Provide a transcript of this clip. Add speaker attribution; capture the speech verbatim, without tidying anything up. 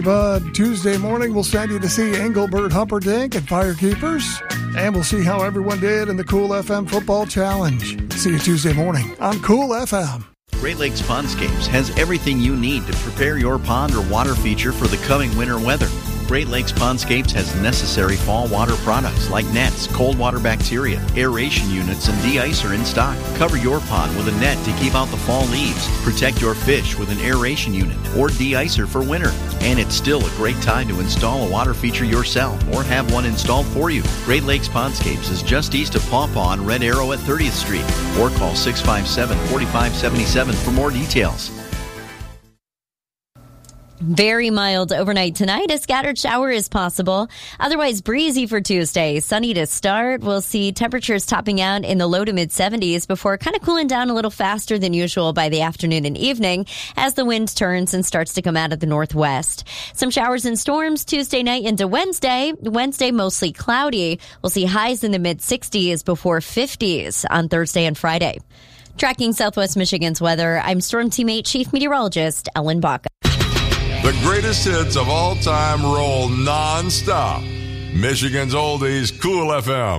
Speaker 1: But Tuesday morning, we'll send you to see Engelbert Humperdinck and Firekeepers. And we'll see how everyone did in the Cool F M Football Challenge. See you Tuesday morning on Cool F M.
Speaker 2: Great Lakes Pondscapes has everything you need to prepare your pond or water feature for the coming winter weather. Great Lakes Pondscapes has necessary fall water products like nets, cold water bacteria, aeration units, and de-icer in stock. Cover your pond with a net to keep out the fall leaves. Protect your fish with an aeration unit or de-icer for winter. And it's still a great time to install a water feature yourself or have one installed for you. Great Lakes Pondscapes is just east of Paw Paw and Red Arrow at thirtieth Street. Or call six five seven, four five seven seven for more details.
Speaker 3: Very mild overnight tonight. A scattered shower is possible. Otherwise breezy for Tuesday. Sunny to start. We'll see temperatures topping out in the low to mid seventies before kind of cooling down a little faster than usual by the afternoon and evening as the wind turns and starts to come out of the northwest. Some showers and storms Tuesday night into Wednesday. Wednesday mostly cloudy. We'll see highs in the mid sixties before fifties on Thursday and Friday. Tracking Southwest Michigan's weather, I'm Storm Teammate Chief Meteorologist Ellen Baca.
Speaker 4: The greatest hits of all time roll non-stop. Michigan's Oldies, Cool F M.